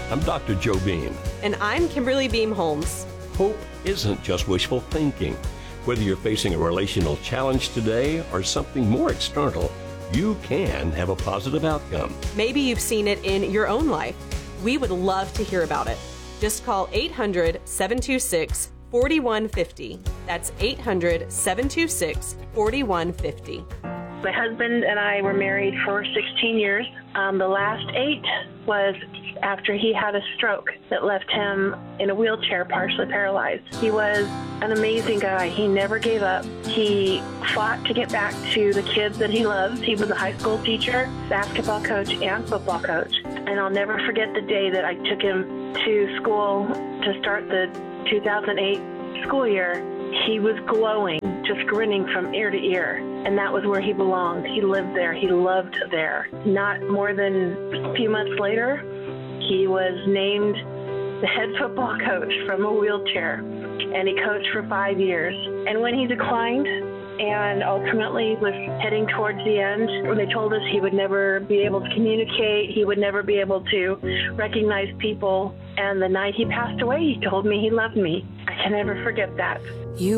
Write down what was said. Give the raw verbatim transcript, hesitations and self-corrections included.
I'm Doctor Joe Beam. And I'm Kimberly Beam Holmes. Hope isn't just wishful thinking. Whether you're facing a relational challenge today or something more external, you can have a positive outcome. Maybe you've seen it in your own life. We would love to hear about it. Just call eight hundred, seven two six, four one five zero. That's eight hundred, seven two six, four one five zero. My husband and I were married for sixteen years. Um, the last eight was after he had a stroke that left him in a wheelchair, partially paralyzed. He was an amazing guy. He never gave up. He fought to get back to the kids that he loves. He was a high school teacher, basketball coach, and football coach. And I'll never forget the day that I took him to school to start the two thousand eight school year. He was glowing, just grinning from ear to ear. And that was where he belonged. He lived there. He loved there. Not more than a few months later, he was named the head football coach from a wheelchair. And he coached for five years. And when he declined and ultimately was heading towards the end, when they told us he would never be able to communicate, he would never be able to recognize people. And the night he passed away, he told me he loved me. I can never forget that. You